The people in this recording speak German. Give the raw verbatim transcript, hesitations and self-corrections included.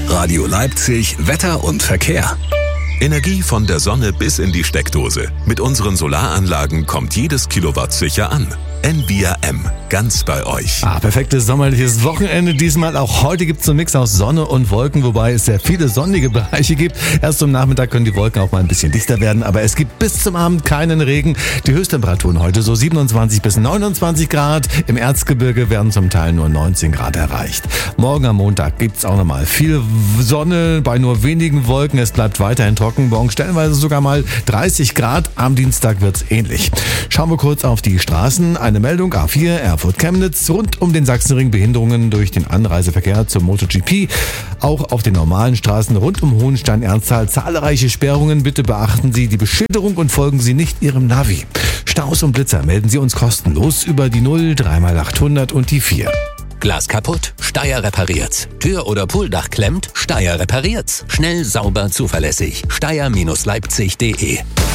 Radio Leipzig Wetter und Verkehr. Energie von der Sonne bis in die Steckdose. Mit unseren Solaranlagen kommt jedes Kilowatt sicher an. N V I A M, ganz bei euch. Ah, perfektes sommerliches Wochenende diesmal. Auch heute gibt es einen Mix aus Sonne und Wolken, wobei es sehr viele sonnige Bereiche gibt. Erst zum Nachmittag können die Wolken auch mal ein bisschen dichter werden, aber es gibt bis zum Abend keinen Regen. Die Höchsttemperaturen heute so siebenundzwanzig bis neunundzwanzig Grad. Im Erzgebirge werden zum Teil nur neunzehn Grad erreicht. Morgen am Montag gibt es auch nochmal viel Sonne bei nur wenigen Wolken. Es bleibt weiterhin trocken. Morgen stellenweise sogar mal dreißig Grad. Am Dienstag wird es ähnlich. Schauen wir kurz auf die Straßen. Eine Meldung A vier Erfurt-Chemnitz. Rund um den Sachsenring Behinderungen durch den Anreiseverkehr zum MotoGP. Auch auf den normalen Straßen rund um Hohenstein-Ernsthal zahlreiche Sperrungen. Bitte beachten Sie die Beschilderung und folgen Sie nicht Ihrem Navi. Staus und Blitzer melden Sie uns kostenlos über die null drei mal achthundert und die vier. Glas kaputt? Steyr repariert's. Tür- oder Pooldach klemmt? Steyr repariert's. Schnell, sauber, zuverlässig. Steyr Leipzig punkt de